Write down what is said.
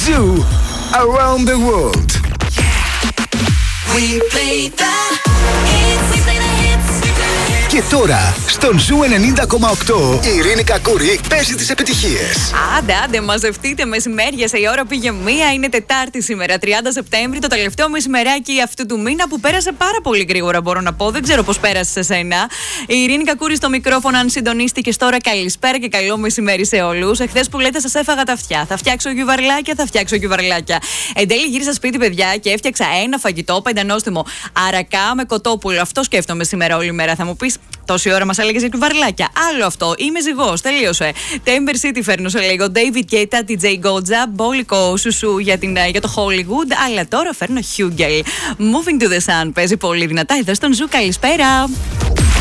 Zoo Around the World. We play the hits. We play the hits. Και τώρα, στον Ζου 90,8, η Ειρήνη Κακούρη παίζει τις επιτυχίες. Άντε, μαζευτείτε μεσημέρια. Η ώρα πήγε 1. Είναι Τετάρτη σήμερα, 30 Σεπτέμβρη, το τελευταίο μεσημεράκι αυτού του μήνα που πέρασε πάρα πολύ γρήγορα, μπορώ να πω. Δεν ξέρω πώς πέρασε σε σένα. Η Ειρήνη Κακούρη στο μικρόφωνο, αν συντονίστηκες τώρα, καλησπέρα και καλό μεσημέρι σε όλους. Εχθές που λέτε, σας έφαγα τα αυτιά. Θα φτιάξω γιουβαρλάκια, θα φτιάξω γιουβαρλάκια. Εν τέλει, γύρισα σπίτι, παιδιά, και έφτιαξα ένα φαγητό πεντανόστιμο. Αρακά με κοτόπουλο. Αυτό σκέφτομαι σήμερα όλη μέρα. Θα μου πεις, τόση ώρα μας έλεγες για γιουβαρλάκια. Άλλο αυτό. Είμαι ζυγός. Τελείωσε. Timber City φέρνω σε λίγο. David Guetta, DJ Goja, μπόλικο σουσού για το Hollywood. Αλλά τώρα φέρνω Hugel. Moving to the Sun. Παίζει πολύ δυνατά εδώ στον Ζου. Καλησπέρα.